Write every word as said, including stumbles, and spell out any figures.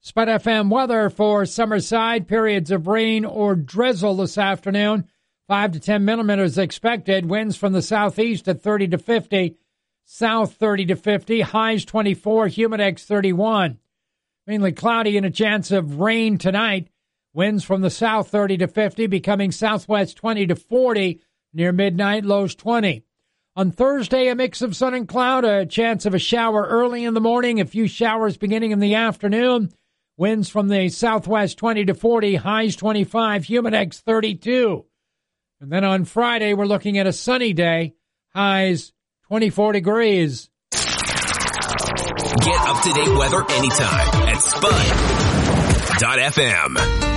Spud F M weather for Summerside. Periods of rain or drizzle this afternoon. five to ten millimeters expected. Winds from the southeast at thirty to fifty. South thirty to fifty. Highs twenty-four. Humidex thirty-one. Mainly cloudy and a chance of rain tonight. Winds from the south thirty to fifty. Becoming southwest twenty to forty. Near midnight, lows twenty. On Thursday, a mix of sun and cloud. A chance of a shower early in the morning. A few showers beginning in the afternoon. Winds from the southwest twenty to forty, highs twenty-five, Humidex thirty-two. And then on Friday, we're looking at a sunny day, highs twenty-four degrees. Get up-to-date weather anytime at spud dot f m.